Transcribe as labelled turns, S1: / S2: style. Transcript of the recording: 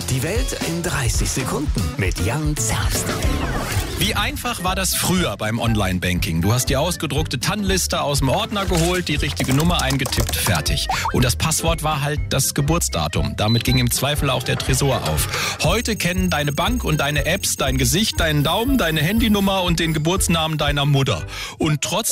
S1: Die Welt in 30 Sekunden mit Jan Zerbst.
S2: Wie einfach war das früher beim Online-Banking? Du hast die ausgedruckte TAN-Liste aus dem Ordner geholt, die richtige Nummer eingetippt, fertig. Und das Passwort war halt das Geburtsdatum. Damit ging im Zweifel auch der Tresor auf. Heute kennen deine Bank und deine Apps dein Gesicht, deinen Daumen, deine Handynummer und den Geburtsnamen deiner Mutter. Und trotzdem